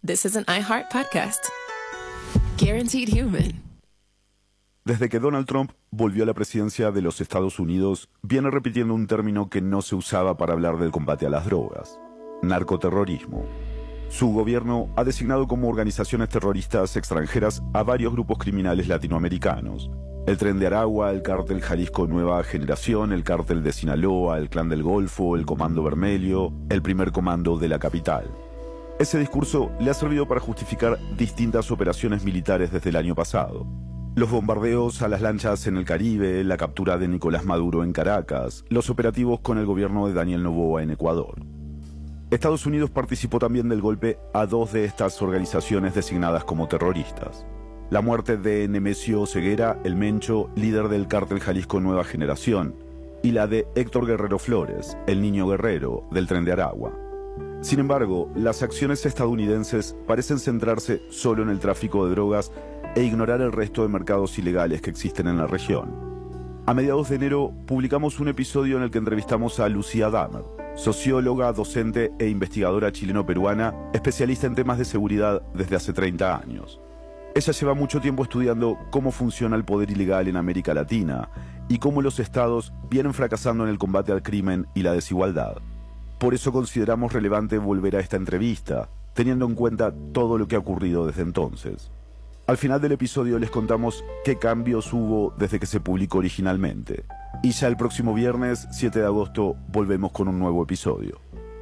This is an iHeart podcast. Guaranteed Human. Desde que Donald Trump volvió a la presidencia de los Estados Unidos, viene repitiendo un término que no se usaba para hablar del combate a las drogas: narcoterrorismo. Su gobierno ha designado como organizaciones terroristas extranjeras a varios grupos criminales latinoamericanos: el Tren de Aragua, el Cártel Jalisco Nueva Generación, el Cártel de Sinaloa, el Clan del Golfo, el Comando Vermelho, el Primer Comando de la Capital. Ese discurso le ha servido para justificar distintas operaciones militares desde el año pasado. Los bombardeos a las lanchas en el Caribe, la captura de Nicolás Maduro en Caracas, los operativos con el gobierno de Daniel Noboa en Ecuador. Estados Unidos participó también del golpe a dos de estas organizaciones designadas como terroristas: la muerte de Nemesio Ceguera, el Mencho, líder del Cártel Jalisco Nueva Generación, y la de Héctor Guerrero Flores, el Niño Guerrero, del Tren de Aragua. Sin embargo, las acciones estadounidenses parecen centrarse solo en el tráfico de drogas e ignorar el resto de mercados ilegales que existen en la región. A mediados de enero publicamos un episodio en el que entrevistamos a Lucía Damer, socióloga, docente e investigadora chileno-peruana, especialista en temas de seguridad desde hace 30 años. Ella lleva mucho tiempo estudiando cómo funciona el poder ilegal en América Latina y cómo los estados vienen fracasando en el combate al crimen y la desigualdad. Por eso consideramos relevante volver a esta entrevista, teniendo en cuenta todo lo que ha ocurrido desde entonces. Al final del episodio les contamos qué cambios hubo desde que se publicó originalmente. Y ya el próximo viernes, 7 de agosto, volvemos con un nuevo episodio.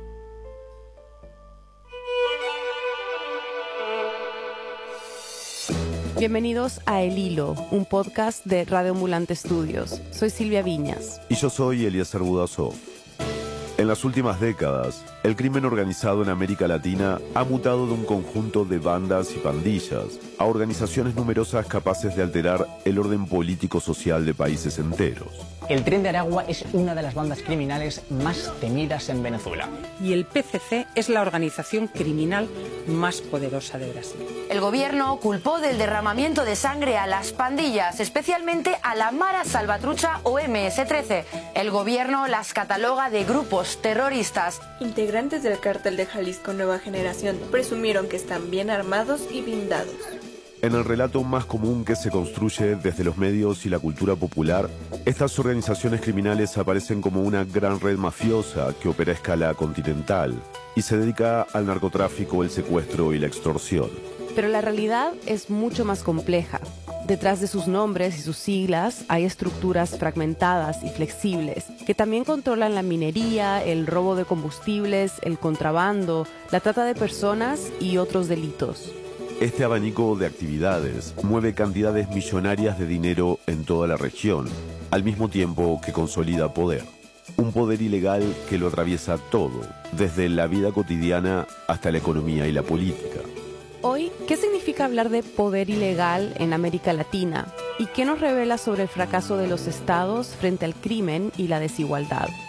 Bienvenidos a El Hilo, un podcast de Radio Ambulante Studios. Soy Silvia Viñas. Y yo soy Eliezer Budasov. En las últimas décadas, el crimen organizado en América Latina ha mutado de un conjunto de bandas y pandillas a organizaciones numerosas capaces de alterar el orden político-social de países enteros. El Tren de Aragua es una de las bandas criminales más temidas en Venezuela. Y el PCC es la organización criminal más poderosa de Brasil. El gobierno culpó del derramamiento de sangre a las pandillas, especialmente a la Mara Salvatrucha o MS-13. El gobierno las cataloga de grupos terroristas. Integrantes del Cártel de Jalisco Nueva Generación presumieron que están bien armados y blindados. En el relato más común que se construye desde los medios y la cultura popular, estas organizaciones criminales aparecen como una gran red mafiosa que opera a escala continental y se dedica al narcotráfico, el secuestro y la extorsión. Pero la realidad es mucho más compleja. Detrás de sus nombres y sus siglas hay estructuras fragmentadas y flexibles que también controlan la minería, el robo de combustibles, el contrabando, la trata de personas y otros delitos. Este abanico de actividades mueve cantidades millonarias de dinero en toda la región, al mismo tiempo que consolida poder. Un poder ilegal que lo atraviesa todo, desde la vida cotidiana hasta la economía y la política. Hoy, ¿qué significa hablar de poder ilegal en América Latina? ¿Y qué nos revela sobre el fracaso de los estados frente al crimen y la desigualdad?